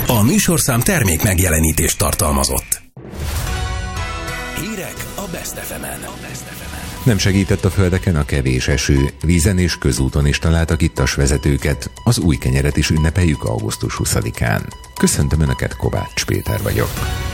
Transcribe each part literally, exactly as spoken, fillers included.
A műsorszám termék megjelenítést tartalmazott. Hírek a Best ef emen. Nem segített a földeken a kevés eső, vízen és közúton is találtak ittas vezetőket, az új kenyeret is ünnepeljük augusztus huszadikán. Köszöntöm Önöket, Kovács Péter vagyok.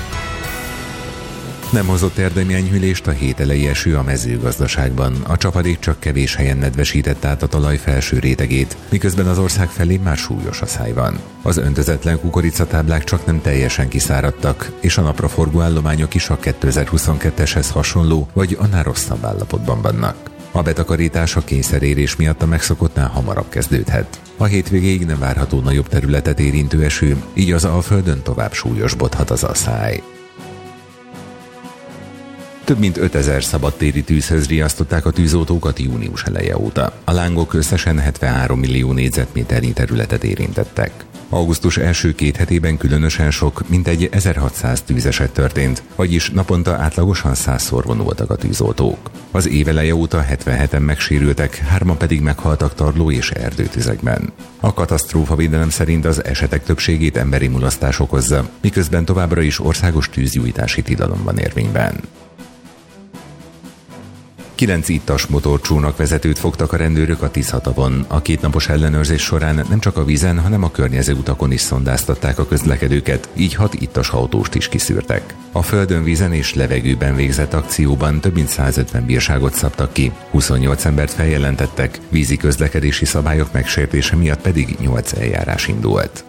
Nem hozott érdemi enyhülést a hét elejé eső a mezőgazdaságban. A csapadék csak kevés helyen nedvesített át a talaj felső rétegét, miközben az ország felé már súlyos a száj van. Az öntözetlen kukoricatáblák csak nem teljesen kiszáradtak, és a napraforgó állományok is a kétezer-huszonketteshez hasonló, vagy annál rosszabb állapotban vannak. A betakarítás a kényszerérés miatt a megszokottnál hamarabb kezdődhet. A hétvégéig nem várható nagyobb területet érintő eső, így az Alföldön tovább súlyosbodhat az aszály. Több mint ötezer szabadtéri tűzhöz riasztották a tűzoltókat június eleje óta. A lángok összesen hetvenhárom millió négyzetméternyi területet érintettek. Augusztus első két hetében különösen sok, mintegy ezerhatszáz tűzeset történt, vagyis naponta átlagosan százszor vonultak a tűzoltók. Az év eleje óta hetvenheten megsérültek, hárman pedig meghaltak tarló és erdőtüzekben. A katasztrófavédelem szerint az esetek többségét emberi mulasztás okozza, miközben továbbra is országos tűzgyújtási tilalom van érvényben. Kilenc ittas motorcsónak vezetőt fogtak a rendőrök a Tisza-tavon. A kétnapos ellenőrzés során nem csak a vízen, hanem a környező utakon is szondáztatták a közlekedőket, így hat ittas autóst is kiszűrtek. A földön, vízen és levegőben végzett akcióban több mint százötven bírságot szabtak ki, huszonnyolc embert feljelentettek, vízi közlekedési szabályok megsértése miatt pedig nyolc eljárás indult.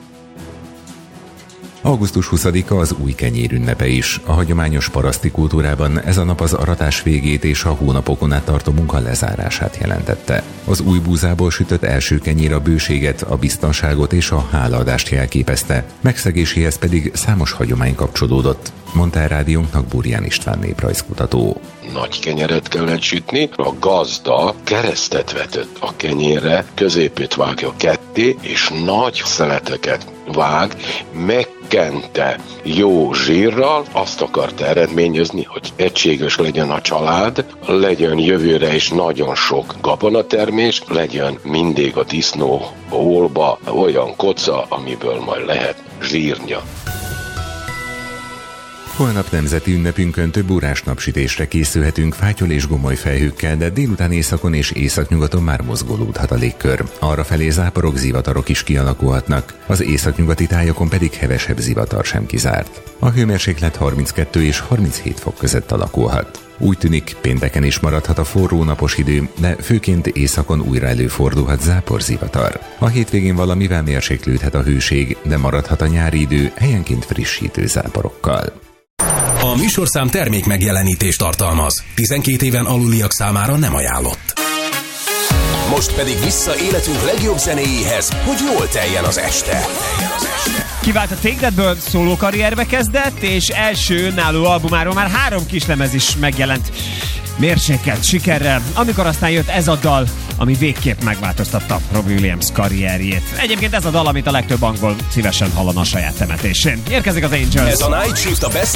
augusztus huszadika az új kenyér ünnepe is. A hagyományos paraszti kultúrában ez a nap az aratás végét és a hónapokon át tartó munka lezárását jelentette. Az új búzából sütött első kenyér a bőséget, a biztonságot és a hálaadást jelképezte, megszegéséhez pedig számos hagyomány kapcsolódott, mondta a rádiónknak Burján István néprajzkutató. Nagy kenyeret kellett sütni, a gazda keresztet vetett a kenyérre, középét vágja ketté, és nagy szeleteket vág, megkente jó zsírral, azt akarta eredményezni, hogy egységes legyen a család, legyen jövőre is nagyon sok gabonatermés, legyen mindig a disznó ólba olyan koca, amiből majd lehet zsírnya. Holnap nemzeti ünnepünkön több órás napsütésre készülhetünk fátyol és gomoly felhőkkel, de délután északon és északnyugaton már mozgolódhat a légkör. Arrafelé záporok, zivatarok is kialakulhatnak, az északnyugati tájakon pedig hevesebb zivatar sem kizárt. A hőmérséklet harminckettő és harminchét fok között alakulhat. Úgy tűnik, pénteken is maradhat a forró napos idő, de főként északon újra előfordulhat záporzivatar. A hétvégén valamivel mérséklődhet a hőség, de maradhat a nyári idő helyenként frissítő záporokkal. A műsorszám termék megjelenítést tartalmaz. tizenkét éven aluliak számára nem ajánlott. Most pedig vissza életünk legjobb zenéjéhez, hogy jól teljen az este. Kivált a Take That-ből, szólókarrierbe kezdett, és első önálló albumáról már három kislemez is megjelent mérsékelt sikerrel, amikor aztán jött ez a dal, ami végképp megváltoztatta Robbie Williams karrierjét. Egyébként ez a dal, amit a legtöbb angol szívesen hallana a saját temetésén. Érkezik az Angels. Ez a Night Shift a Best